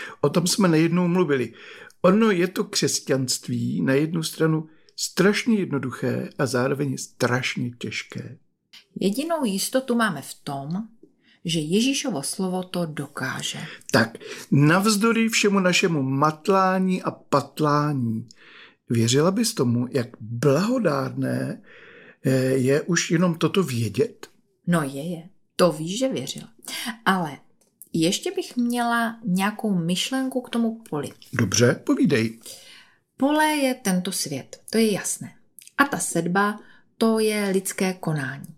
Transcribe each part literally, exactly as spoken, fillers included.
O tom jsme nejednou mluvili. Ono je to křesťanství na jednu stranu strašně jednoduché a zároveň strašně těžké. Jedinou jistotu máme v tom, že Ježíšovo slovo to dokáže. Tak, navzdory všemu našemu matlání a patlání, věřila bys tomu, jak blahodárné je už jenom toto vědět? No je, je. To víš, že věřila. Ale ještě bych měla nějakou myšlenku k tomu poli. Dobře, povídej. Pole je tento svět, to je jasné. A ta sedba, to je lidské konání.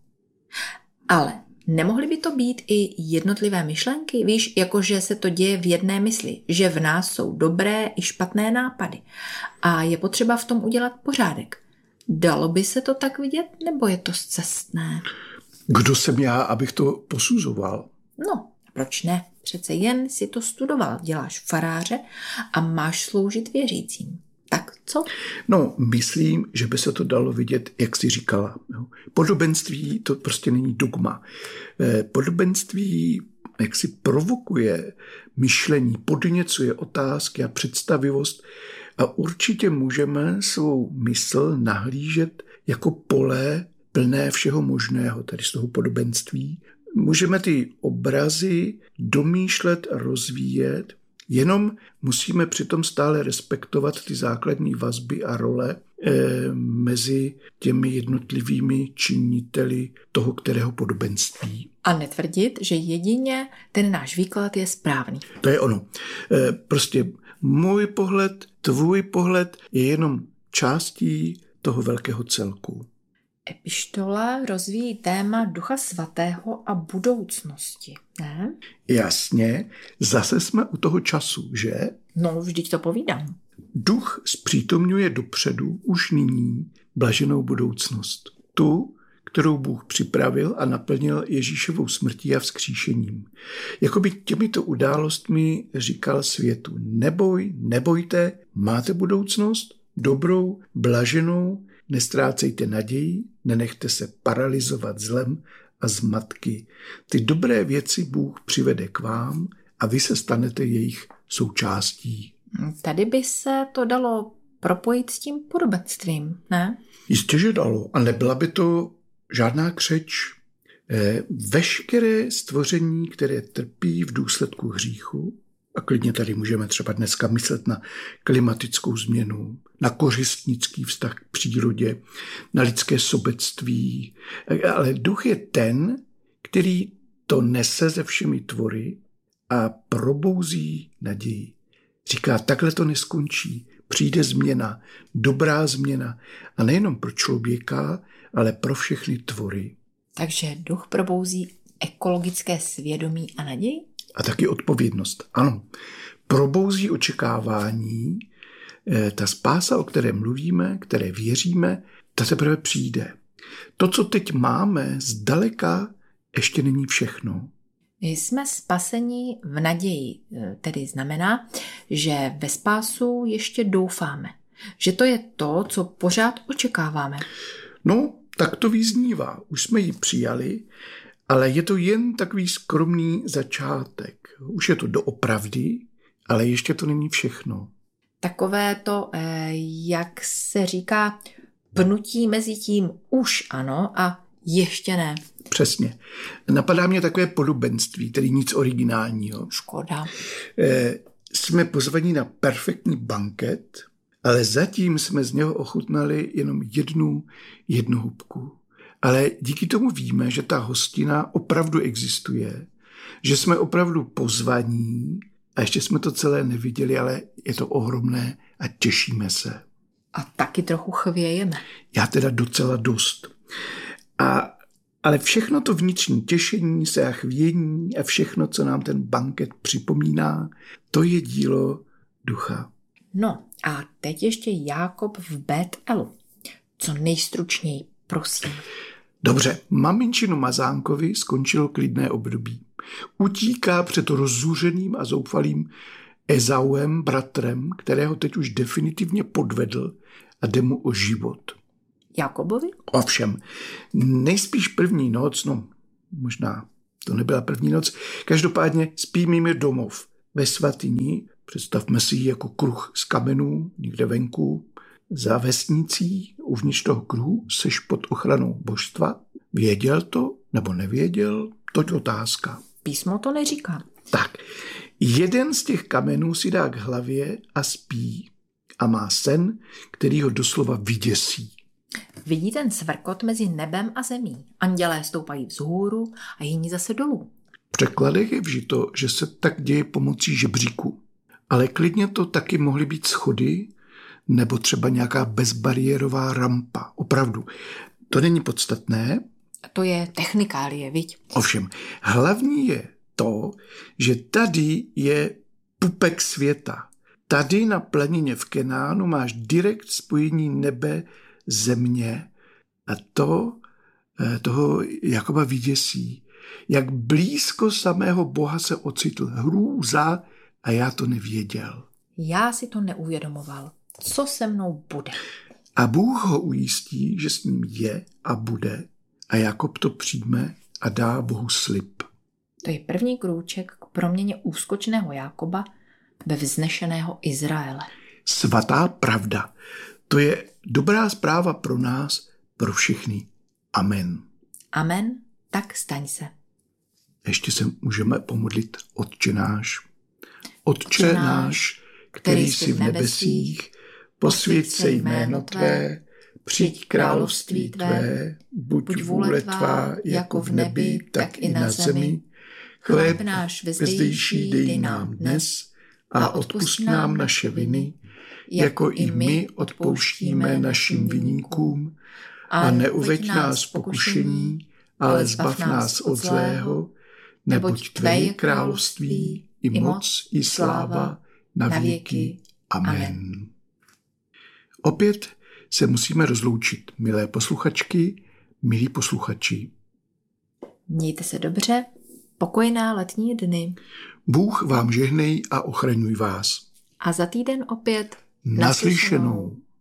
Ale nemohly by to být i jednotlivé myšlenky? Víš, jakože se to děje v jedné mysli, že v nás jsou dobré i špatné nápady. A je potřeba v tom udělat pořádek. Dalo by se to tak vidět, nebo je to scestné? Kdo jsem já, abych to posuzoval? No, proč ne? Přece jen si to studoval, děláš faráře a máš sloužit věřícím. Tak co? No, myslím, že by se to dalo vidět, jak jsi říkala. Podobenství to prostě není dogma. Podobenství jak si provokuje myšlení, podněcuje otázky a představivost a určitě můžeme svou mysl nahlížet jako pole plné všeho možného, tady z toho podobenství. Můžeme ty obrazy domýšlet, rozvíjet, jenom musíme přitom stále respektovat ty základní vazby a role eh, mezi těmi jednotlivými činiteli toho, kterého podobenství. A netvrdit, že jedině ten náš výklad je správný. To je ono. Eh, prostě můj pohled, tvůj pohled je jenom částí toho velkého celku. Epištola rozvíjí téma Ducha svatého a budoucnosti, ne? Jasně, zase jsme u toho času, že? No, vždyť to povídám. Duch zpřítomňuje dopředu už nyní blaženou budoucnost. Tu, kterou Bůh připravil a naplnil Ježíšovou smrtí a vzkříšením. Jakoby těmito událostmi říkal světu: neboj, nebojte, máte budoucnost, dobrou, blaženou, nestrácejte naději, nenechte se paralyzovat zlem a zmatky. Ty dobré věci Bůh přivede k vám a vy se stanete jejich součástí. Tady by se to dalo propojit s tím podobenstvím, ne? Jistě, že dalo. A nebyla by to žádná křeč. Veškeré stvoření, které trpí v důsledku hříchu, a klidně tady můžeme třeba dneska myslet na klimatickou změnu, na kořistnický vztah k přírodě, na lidské sobectví. Ale duch je ten, který to nese se všemi tvory a probouzí naději. Říká, takhle to neskončí. Přijde změna, dobrá změna. A nejenom pro člověka, ale pro všechny tvory. Takže duch probouzí ekologické svědomí a naději? A taky odpovědnost. Ano, probouzí očekávání, ta spása, o které mluvíme, které věříme, ta teprve přijde. To, co teď máme, zdaleka ještě není všechno. Jsme spaseni v naději, tedy znamená, že ve spásu ještě doufáme. Že to je to, co pořád očekáváme. No, tak to vyznívá. Už jsme ji přijali, ale je to jen takový skromný začátek. Už je to doopravdy, ale ještě to není všechno. Takové to, jak se říká, pnutí mezi tím už ano a ještě ne. Přesně. Napadá mě takové podobenství, tedy nic originálního. Škoda. Jsme pozvaní na perfektní banket, ale zatím jsme z něho ochutnali jenom jednu, jednu hubku. Ale díky tomu víme, že ta hostina opravdu existuje, že jsme opravdu pozvaní a ještě jsme to celé neviděli, ale je to ohromné a těšíme se. A taky trochu chvějeme. Já teda docela dost. A, ale všechno to vnitřní těšení se a chvění a všechno, co nám ten banket připomíná, to je dílo ducha. No a teď ještě Jákob v Bételu. Co nejstručněji, prosím. Dobře, maminčinu Mazánkovi skončilo klidné období. Utíká před rozzuřeným a zoufalým Ezauem, bratrem, kterého teď už definitivně podvedl a jde mu o život. Jakobovi? Ovšem, nejspíš první noc, no možná to nebyla první noc, každopádně spí mimo domov. ve svatyni, představme si ji jako kruh z kamenů, někde venku, za vesnicí, uvnitř toho kruhu, seš pod ochranou božstva. Věděl to nebo nevěděl? To je otázka. Písmo to neříká. Tak, jeden z těch kamenů si dá k hlavě a spí a má sen, který ho doslova vyděsí. Vidí ten svrkot mezi nebem a zemí. Andělé stoupají vzhůru a jiní zase dolů. V překladech je vžito, že se tak děje pomocí žebříku. Ale klidně to taky mohly být schody nebo třeba nějaká bezbariérová rampa. Opravdu. To není podstatné. To je technikálie, viď? Ovšem, hlavní je to, že tady je pupek světa. Tady na planině v Kenánu máš direkt spojení nebe, země a to toho Jakoba vyděsí. Jak blízko samého Boha se ocitl. Hrůza a já to nevěděl. Já si to neuvědomoval. Co se mnou bude? A Bůh ho ujistí, že s ním je a bude a Jakob to přijme a dá Bohu slib. To je první krůček k proměně úskočného Jákoba ve vznešeného Izraele. Svatá pravda. To je dobrá zpráva pro nás, pro všechny. Amen. Amen, tak staň se. Ještě se můžeme pomodlit Otče náš. Otče náš, který jsi v nebesích, posvěť se jméno Tvé, přijď království Tvé, buď vůle Tvá jako v nebi, tak i na zemi. Chléb náš vezdejší dej nám dnes a odpusť nám naše viny, jako i my odpouštíme našim viníkům. A neuveď nás v pokušení, ale zbav nás od zlého, neboť Tvé je království, i moc, i sláva, na věky. Amen. Opět se musíme rozloučit, milé posluchačky, milí posluchači. Mějte se dobře, pokojná letní dny. Bůh vám žehnej a ochraňuj vás. A za týden opět naslyšenou.